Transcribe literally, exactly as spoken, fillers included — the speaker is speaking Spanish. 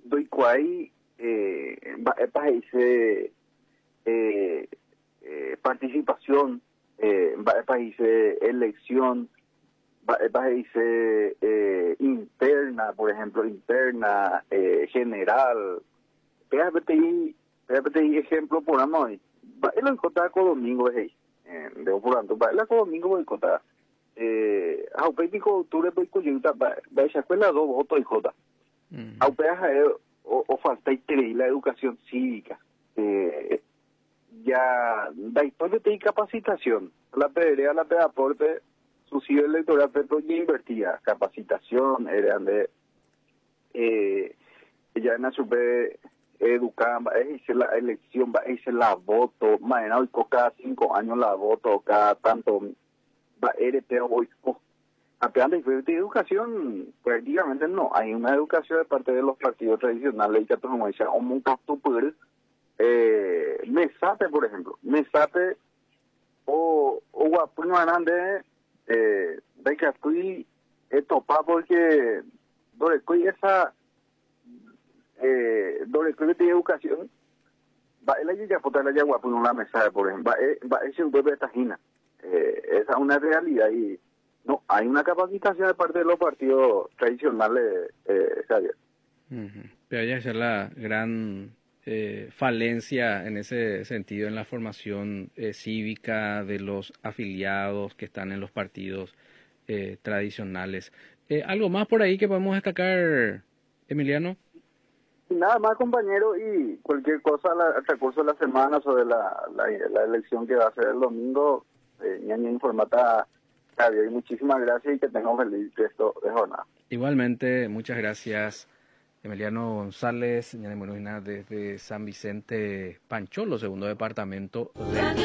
doy cuay eh, países eh, eh, participación, eh, países elección, países eh, interna, por ejemplo, interna, eh, general. Fíjate ahí, fíjate ahí ejemplo por amor. El encontrar con domingo es ahí. De por tanto, el domingo voy a contar. Eh, aupético octubre voy con yuta, va a escuela dos votos y jota. Aupeja o, o falta y la educación cívica. Eh, ya da historia de capacitación. La pedrea, la pedaporte, su sitio electoral, pero ya invertía capacitación, eran de eh, ya en la super educar, va a hacer la elección, va a hacer la voto, mañana cada cinco años la voto, cada tanto va a R T hoy. Apenas de educación, prácticamente no. Hay una educación de parte de los partidos tradicionales y que como decía, como un captupur, eh, Mesate, por ejemplo, Mesate o o Guapuno Hernández, eh, de que estoy topa porque Dorecoy esa eh, Dorecoy de educación va el allí ya fotar la yagua por una mesa, por ejemplo, va va ese un de tajina. Eh, esa es una realidad y no, hay una capacitación de parte de los partidos tradicionales, eh, Javier. Uh-huh. Pero ya es la gran eh, falencia en ese sentido en la formación eh, cívica de los afiliados que están en los partidos eh, tradicionales. Eh, ¿Algo más por ahí que podemos destacar, Emiliano? Nada más, compañero, y cualquier cosa la, al recurso de la semana sobre la, la, la elección que va a ser el domingo, eh, ñaña informata. Javier, muchísimas gracias y que tengan un feliz resto de jornada. Igualmente, muchas gracias, Emiliano González, desde San Vicente Pancholo, segundo departamento de